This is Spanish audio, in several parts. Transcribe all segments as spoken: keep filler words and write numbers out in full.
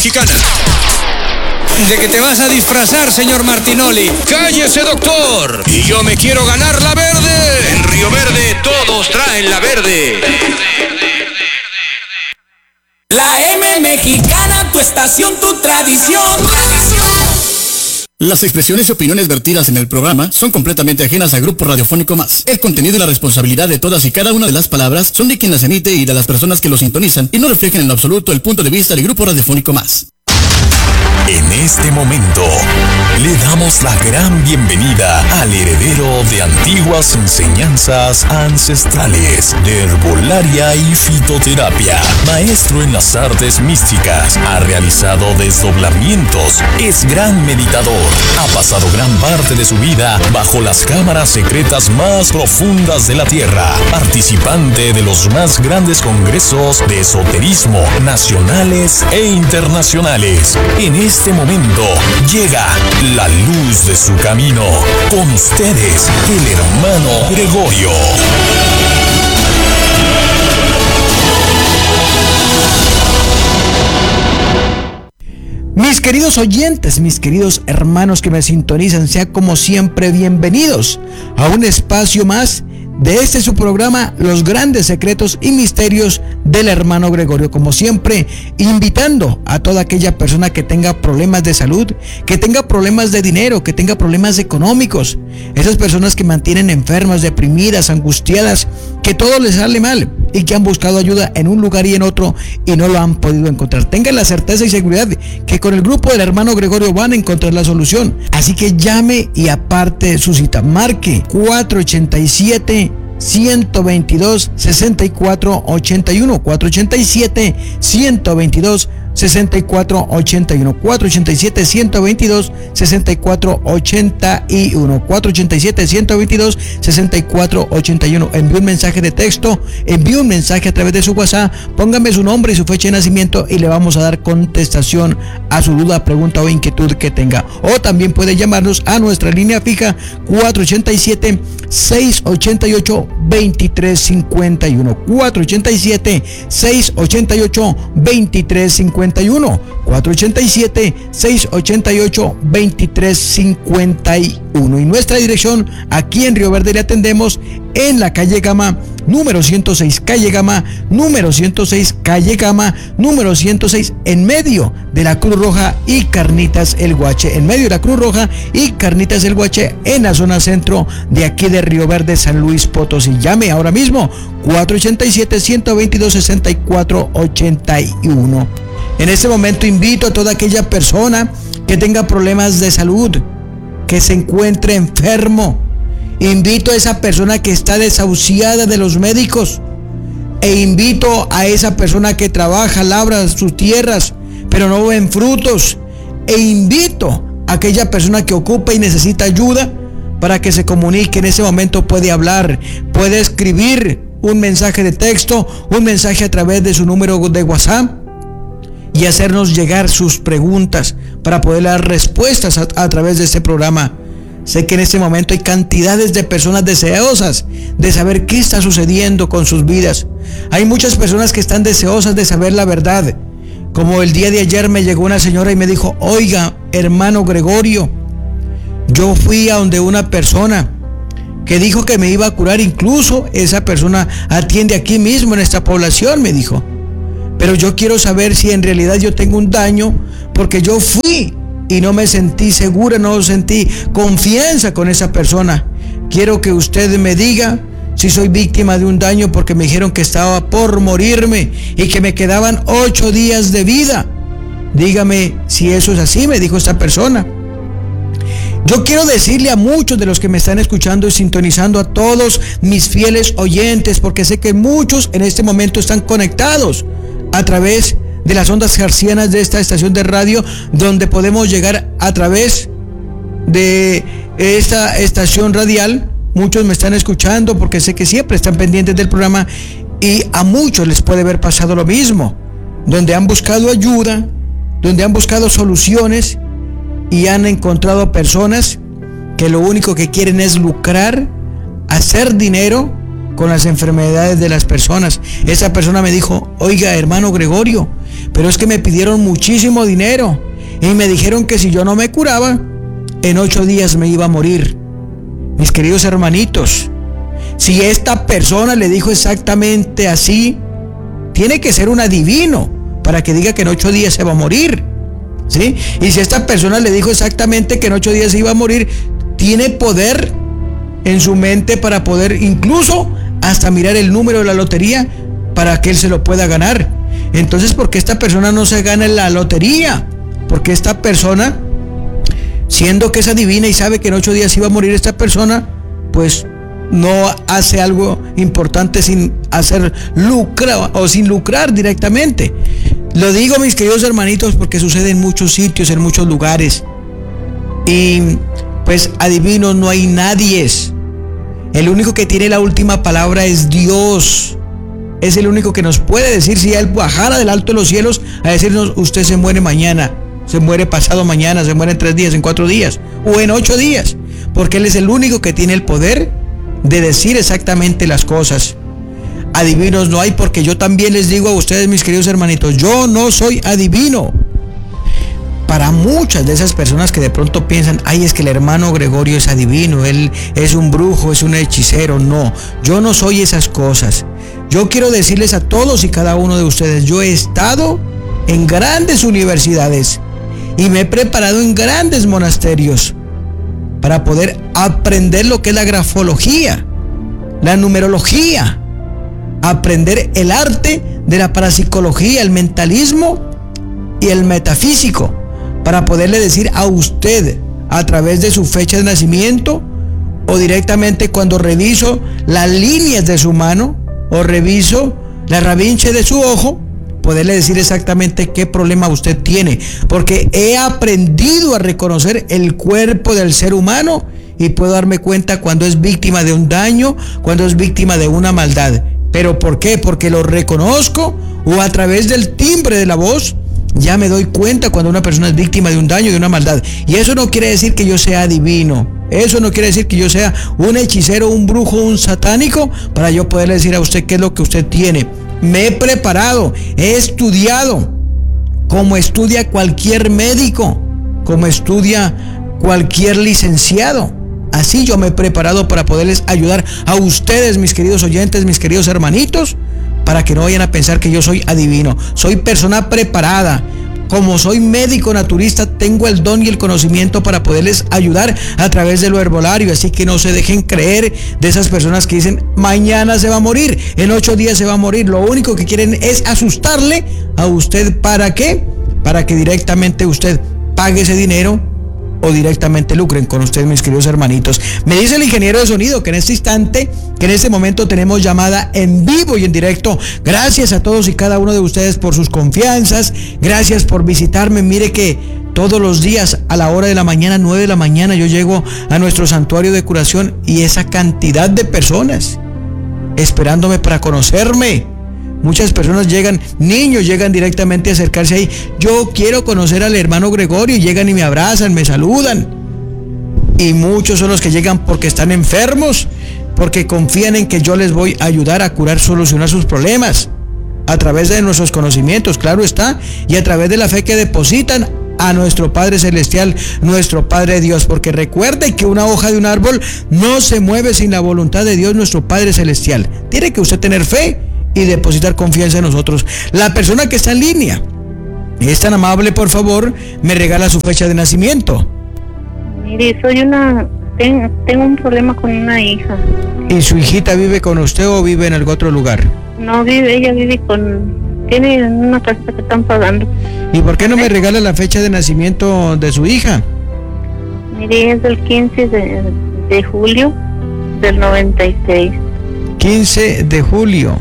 Mexicana. ¿De que te vas a disfrazar, señor Martinoli? ¡Cállese, doctor! Y yo me quiero ganar la verde. En Río Verde todos traen la verde. La M Mexicana, tu estación, tu tradición. Las expresiones y opiniones vertidas en el programa son completamente ajenas al Grupo Radiofónico Más. El contenido y la responsabilidad de todas y cada una de las palabras son de quien las emite y de las personas que lo sintonizan y no reflejan en lo absoluto el punto de vista del Grupo Radiofónico Más. En este momento, le damos la gran bienvenida al heredero de antiguas enseñanzas ancestrales de herbolaria y fitoterapia, maestro en las artes místicas, ha realizado desdoblamientos, es gran meditador, ha pasado gran parte de su vida bajo las cámaras secretas más profundas de la Tierra, participante de los más grandes congresos de esoterismo nacionales e internacionales. En este momento llega la luz de su camino. Con ustedes, el hermano Gregorio. Mis queridos oyentes, mis queridos hermanos que me sintonizan, sean como siempre bienvenidos a un espacio más de este su programa, Los Grandes Secretos y Misterios del Hermano Gregorio. Como siempre, invitando a toda aquella persona que tenga problemas de salud, que tenga problemas de dinero, que tenga problemas económicos, esas personas que mantienen enfermas, deprimidas, angustiadas, que todo les sale mal y que han buscado ayuda en un lugar y en otro y no lo han podido encontrar. Tengan la certeza y seguridad que con el grupo del Hermano Gregorio van a encontrar la solución. Así que llame y aparte su cita. Marque cuatro ochenta y siete, ciento veintidós, sesenta y cuatro ochenta y uno, cuatro ochenta y siete, ciento veintidós, sesenta y cuatro ochenta y uno, cuatro ochenta y siete, ciento veintidós, sesenta y cuatro ochenta y uno, cuatro ochenta y siete, ciento veintidós, sesenta y cuatro ochenta y uno. Envíe un mensaje de texto, envíe un mensaje a través de su WhatsApp, póngame su nombre y su fecha de nacimiento y le vamos a dar contestación a su duda, pregunta o inquietud que tenga. O también puede llamarnos a nuestra línea fija cuatro ochenta y siete, seiscientos ochenta y ocho, veintitrés cincuenta y uno, cuatro ochenta y siete, seiscientos ochenta y ocho, veintitrés cincuenta y uno, cuatro ochenta y siete, seiscientos ochenta y ocho, veintitrés cincuenta y uno. Y nuestra dirección aquí en Río Verde le atendemos en la calle Gama, número ciento seis, calle Gama, número ciento seis, calle Gama, número ciento seis, en medio de la Cruz Roja y Carnitas El Guache, en medio de la Cruz Roja y Carnitas El Guache, en la zona centro de aquí de Río Verde, San Luis Potosí. Llame ahora mismo, cuatro ochenta y siete, ciento veintidós, sesenta y cuatro ochenta y uno. En este momento invito a toda aquella persona que tenga problemas de salud, que se encuentre enfermo. Invito a esa persona que está desahuciada de los médicos. E invito a esa persona que trabaja, labra sus tierras, pero no ven frutos. E invito a aquella persona que ocupa y necesita ayuda para que se comunique. En ese momento puede hablar, puede escribir un mensaje de texto, un mensaje a través de su número de WhatsApp y hacernos llegar sus preguntas para poder dar respuestas a, a través de este programa. Sé que en este momento hay cantidades de personas deseosas de saber qué está sucediendo con sus vidas. Hay muchas personas que están deseosas de saber la verdad. Como el día de ayer me llegó una señora y me dijo: oiga, hermano Gregorio, yo fui a donde una persona que dijo que me iba a curar, incluso esa persona atiende aquí mismo en esta población, me dijo. Pero yo quiero saber si en realidad yo tengo un daño, porque yo fui y no me sentí segura, no sentí confianza con esa persona. Quiero que usted me diga si soy víctima de un daño, porque me dijeron que estaba por morirme y que me quedaban ocho días de vida. Dígame si eso es así, me dijo esta persona. Yo quiero decirle a muchos de los que me están escuchando y sintonizando, a todos mis fieles oyentes, porque sé que muchos en este momento están conectados a través de las ondas hercianas de esta estación de radio, donde podemos llegar a través de esta estación radial. Muchos me están escuchando porque sé que siempre están pendientes del programa, y a muchos les puede haber pasado lo mismo, donde han buscado ayuda, donde han buscado soluciones y han encontrado personas que lo único que quieren es lucrar, hacer dinero con las enfermedades de las personas. Esa persona me dijo: oiga, hermano Gregorio, pero es que me pidieron muchísimo dinero y me dijeron que si yo no me curaba, en ocho días me iba a morir. Mis queridos hermanitos, si esta persona le dijo exactamente así, tiene que ser un adivino para que diga que en ocho días se va a morir, ¿sí? Y si esta persona le dijo exactamente que en ocho días se iba a morir, tiene poder en su mente para poder incluso hasta mirar el número de la lotería para que él se lo pueda ganar. Entonces, ¿por qué esta persona no se gana en la lotería? Porque esta persona, siendo que es adivina y sabe que en ocho días iba a morir esta persona, pues no hace algo importante sin hacer lucro o sin lucrar directamente. Lo digo, mis queridos hermanitos, porque sucede en muchos sitios, en muchos lugares. Y pues adivinos no hay nadie. El único que tiene la última palabra es Dios. Es el único que nos puede decir, si Él bajara del alto de los cielos a decirnos: usted se muere mañana, se muere pasado mañana, se muere en tres días, en cuatro días o en ocho días. Porque Él es el único que tiene el poder de decir exactamente las cosas. Adivinos no hay, porque yo también les digo a ustedes, mis queridos hermanitos, yo no soy adivino. Para muchas de esas personas que de pronto piensan: ay, es que el hermano Gregorio es adivino, él es un brujo, es un hechicero. No, yo no soy esas cosas. Yo quiero decirles a todos y cada uno de ustedes: yo he estado en grandes universidades y me he preparado en grandes monasterios para poder aprender lo que es la grafología, la numerología, aprender el arte de la parapsicología, el mentalismo y el metafísico, para poderle decir a usted, a través de su fecha de nacimiento, o directamente cuando reviso las líneas de su mano, o reviso la rabinche de su ojo, poderle decir exactamente qué problema usted tiene, porque he aprendido a reconocer el cuerpo del ser humano y puedo darme cuenta cuando es víctima de un daño, cuando es víctima de una maldad. ¿Pero por qué? Porque lo reconozco, o a través del timbre de la voz ya me doy cuenta cuando una persona es víctima de un daño, de una maldad. Y eso no quiere decir que yo sea adivino, eso no quiere decir que yo sea un hechicero, un brujo, un satánico, para yo poderle decir a usted qué es lo que usted tiene. Me he preparado, he estudiado, como estudia cualquier médico, como estudia cualquier licenciado. Así yo me he preparado para poderles ayudar a ustedes, mis queridos oyentes, mis queridos hermanitos, para que no vayan a pensar que yo soy adivino. Soy persona preparada. Como soy médico naturista, tengo el don y el conocimiento para poderles ayudar a través de lo herbolario. Así que no se dejen creer de esas personas que dicen: mañana se va a morir, en ocho días se va a morir. Lo único que quieren es asustarle a usted. ¿Para qué? Para que directamente usted pague ese dinero o directamente lucren con ustedes, mis queridos hermanitos. Me dice el ingeniero de sonido que en este instante, que en este momento tenemos llamada en vivo y en directo. Gracias a todos y cada uno de ustedes por sus confianzas. Gracias por visitarme. Mire que todos los días a la hora de la mañana, nueve de la mañana, yo llego a nuestro santuario de curación y esa cantidad de personas esperándome para conocerme. Muchas personas llegan, niños llegan directamente a acercarse ahí. Yo quiero conocer al hermano Gregorio, y llegan y me abrazan, me saludan. Y muchos son los que llegan porque están enfermos, porque confían en que yo les voy a ayudar a curar, solucionar sus problemas, a través de nuestros conocimientos, claro está, y a través de la fe que depositan a nuestro Padre Celestial, nuestro Padre Dios. Porque recuerde que una hoja de un árbol no se mueve sin la voluntad de Dios, nuestro Padre Celestial. Tiene que usted tener fe y depositar confianza en nosotros. La persona que está en línea es tan amable, por favor, me regala su fecha de nacimiento. Mire, soy una ten, tengo un problema con una hija. ¿Y su hijita vive con usted o vive en algún otro lugar? No vive, ella vive con, tiene una casa que están pagando. ¿Y por qué no me regala la fecha de nacimiento de su hija? Mire, es del quince de, de julio del noventa y seis. quince de julio.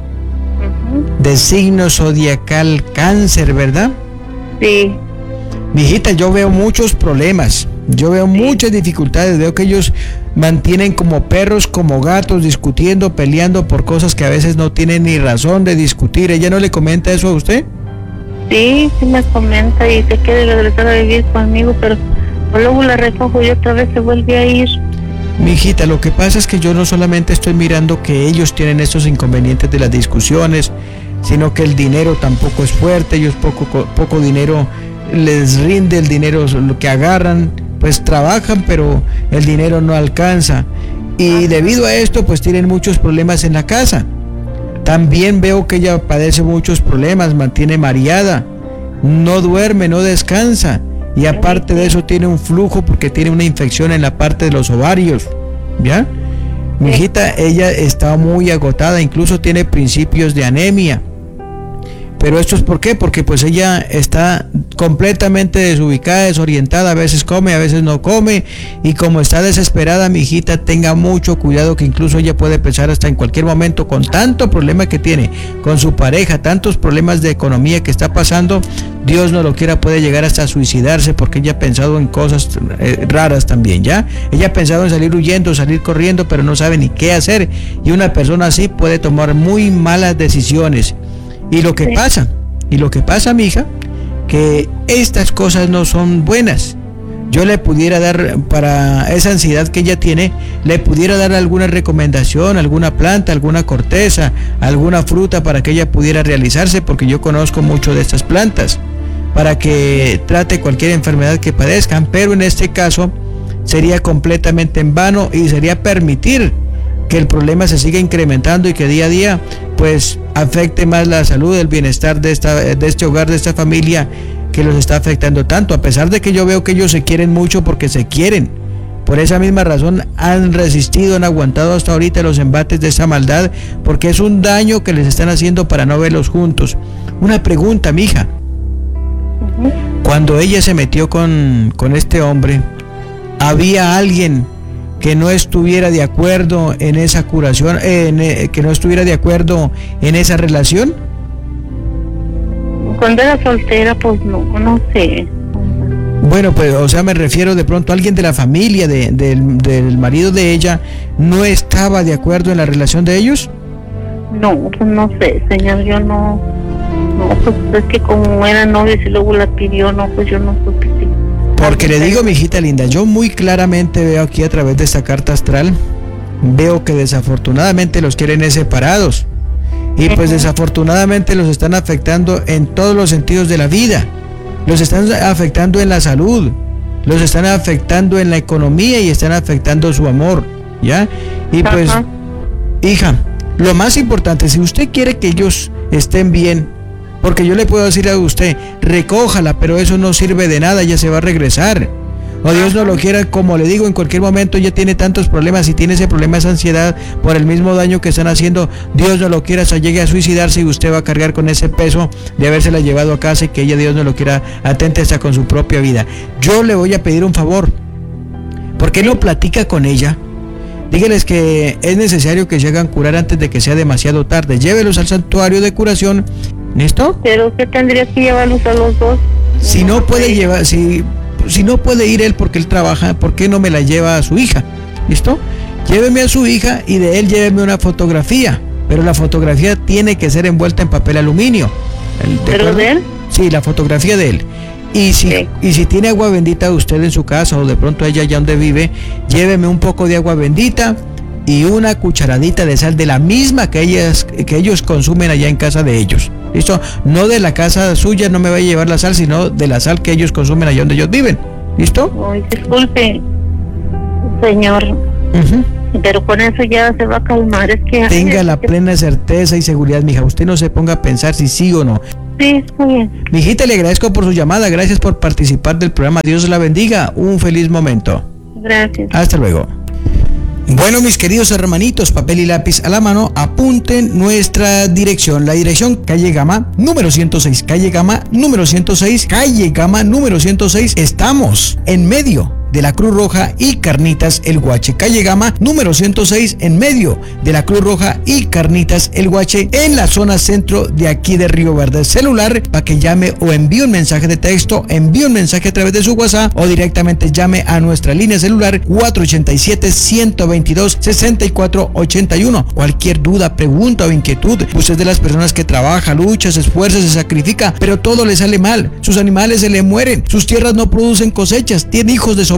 De signo zodiacal Cáncer, ¿verdad? Sí. Mi hijita, yo veo muchos problemas, yo veo sí. muchas dificultades, veo que ellos mantienen como perros, como gatos, discutiendo, peleando por cosas que a veces no tienen ni razón de discutir. ¿Ella no le comenta eso a usted? Sí, sí me comenta y se quiere regresar a vivir conmigo, pero luego la recojo y otra vez se vuelve a ir. Mijita, lo que pasa es que yo no solamente estoy mirando que ellos tienen estos inconvenientes de las discusiones, sino que el dinero tampoco es fuerte, ellos poco, poco dinero les rinde, el dinero lo que agarran, pues trabajan, pero el dinero no alcanza. Y debido a esto, pues tienen muchos problemas en la casa. También veo que ella padece muchos problemas, mantiene mareada, no duerme, no descansa. Y aparte de eso tiene un flujo porque tiene una infección en la parte de los ovarios, ¿ya? Mi hijita, ella está muy agotada, incluso tiene principios de anemia. Pero esto es ¿por qué? Porque pues ella está completamente desubicada, desorientada, a veces come, a veces no come, y como está desesperada, mi hijita, tenga mucho cuidado que incluso ella puede pensar hasta en cualquier momento, con tanto problema que tiene con su pareja, tantos problemas de economía que está pasando, Dios no lo quiera, puede llegar hasta suicidarse, porque ella ha pensado en cosas eh, raras también, ¿ya? Ella ha pensado en salir huyendo, salir corriendo, pero no sabe ni qué hacer, y una persona así puede tomar muy malas decisiones. Y lo que sí. pasa, y lo que pasa, mija, que estas cosas no son buenas. Yo le pudiera dar, para esa ansiedad que ella tiene, le pudiera dar alguna recomendación, alguna planta, alguna corteza, alguna fruta para que ella pudiera realizarse, porque yo conozco mucho de estas plantas, para que trate cualquier enfermedad que padezcan, pero en este caso sería completamente en vano y sería permitir que el problema se siga incrementando y que día a día pues afecte más la salud, el bienestar de esta de este hogar, de esta familia que los está afectando tanto, a pesar de que yo veo que ellos se quieren mucho porque se quieren. Por esa misma razón han resistido, han aguantado hasta ahorita los embates de esa maldad, porque es un daño que les están haciendo para no verlos juntos. Una pregunta, mija. Uh-huh. Cuando ella se metió con, con este hombre, ¿había alguien que no estuviera de acuerdo en esa curación, eh, que no estuviera de acuerdo en esa relación? Cuando era soltera, pues no, no sé. Bueno, pues, o sea, me refiero de pronto a alguien de la familia de, de, del marido de ella, ¿no estaba de acuerdo en la relación de ellos? No, pues no sé, señor, yo no, no, pues es que como eran novios y luego la pidió, no, pues yo no supe si. Porque le digo, mi hijita linda, yo muy claramente veo aquí a través de esta carta astral, veo que desafortunadamente los quieren separados. Y pues desafortunadamente los están afectando en todos los sentidos de la vida. Los están afectando en la salud, los están afectando en la economía y están afectando su amor, ¿ya? Y pues, Ajá. hija, lo más importante, si usted quiere que ellos estén bien, porque yo le puedo decir a usted, recójala, pero eso no sirve de nada, ella se va a regresar. O Dios no lo quiera, como le digo, en cualquier momento ella tiene tantos problemas y tiene ese problema, esa ansiedad por el mismo daño que están haciendo. Dios no lo quiera, hasta llegue a suicidarse y usted va a cargar con ese peso de habérsela llevado a casa y que ella, Dios no lo quiera, atente hasta con su propia vida. Yo le voy a pedir un favor. ¿Por qué no platica con ella? Dígales que es necesario que se hagan curar antes de que sea demasiado tarde. Llévelos al santuario de curación. ¿Listo? ¿Pero qué tendría que llevarlos a los dos? Si no puede llevar, si, si no puede ir él porque él trabaja, ¿por qué no me la lleva a su hija? ¿Listo? Lléveme a su hija y de él lléveme una fotografía, pero la fotografía tiene que ser envuelta en papel aluminio. ¿Pero de él? Sí, la fotografía de él. Y si, sí. y si tiene agua bendita de usted en su casa o de pronto ella allá donde vive, lléveme un poco de agua bendita y una cucharadita de sal de la misma que ellas que ellos consumen allá en casa de ellos. ¿Listo? No de la casa suya, no me va a llevar la sal, sino de la sal que ellos consumen allá donde ellos viven. ¿Listo? Ay, disculpe, señor. Uh-huh. Pero con eso ya se va a calmar. Es que tenga la plena certeza y seguridad, mija. Usted no se ponga a pensar si sí o no. Sí, está bien. Mijita, le agradezco por su llamada. Gracias por participar del programa. Dios la bendiga. Un feliz momento. Gracias. Hasta luego. Bueno, mis queridos hermanitos, papel y lápiz a la mano, apunten nuestra dirección. La dirección, calle Gama, número ciento seis. Calle Gama, número ciento seis. Calle Gama, número ciento seis. Estamos en medio de la Cruz Roja y Carnitas El Guache. Calle Gama, número ciento seis, en medio de la Cruz Roja y Carnitas El Guache, en la zona centro de aquí de Río Verde. Celular para que llame o envíe un mensaje de texto, envíe un mensaje a través de su WhatsApp o directamente llame a nuestra línea celular cuatro ochenta y siete, ciento veintidós, sesenta y cuatro ochenta y uno. Cualquier duda, pregunta o inquietud, usted es de las personas que trabaja, lucha, se esfuerza, se sacrifica, pero todo le sale mal. Sus animales se le mueren, sus tierras no producen cosechas, tiene hijos de sobra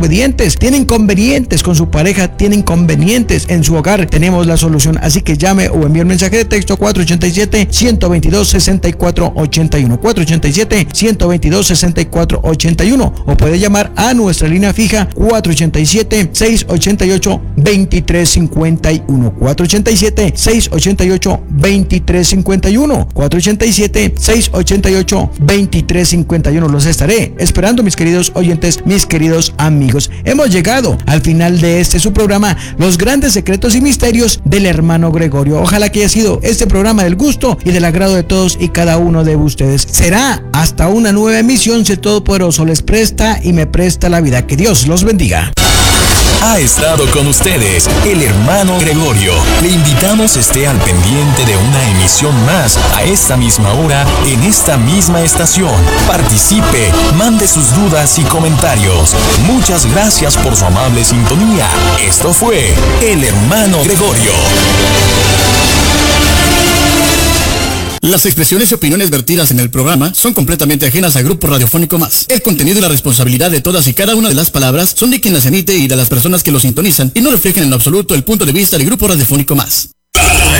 desobedientes, tiene inconvenientes con su pareja, tiene inconvenientes en su hogar, tenemos la solución. Así que llame o envíe un mensaje de texto cuatro ocho siete, uno dos dos, seis cuatro ocho uno, cuatro ocho siete, uno dos dos, seis cuatro ocho uno, o puede llamar a nuestra línea fija cuatro ocho siete, seis ocho ocho, dos tres cinco uno, cuatro ocho siete, seis ocho ocho, dos tres cinco uno, cuatro ocho siete, seis ocho ocho, dos tres cinco uno. Los estaré esperando, mis queridos oyentes, mis queridos amigos. Hemos llegado al final de este su programa, Los Grandes Secretos y Misterios del Hermano Gregorio. Ojalá que haya sido este programa del gusto y del agrado de todos y cada uno de ustedes. Será hasta una nueva emisión si el Todopoderoso les presta y me presta la vida. Que Dios los bendiga. Ha estado con ustedes el Hermano Gregorio. Le invitamos esté al pendiente de una emisión más a esta misma hora en esta misma estación. Participe, mande sus dudas y comentarios. Muchas gracias por su amable sintonía. Esto fue el Hermano Gregorio. Las expresiones y opiniones vertidas en el programa son completamente ajenas a Grupo Radiofónico Más. El contenido y la responsabilidad de todas y cada una de las palabras son de quien las emite y de las personas que lo sintonizan y no reflejan en absoluto el punto de vista del Grupo Radiofónico Más.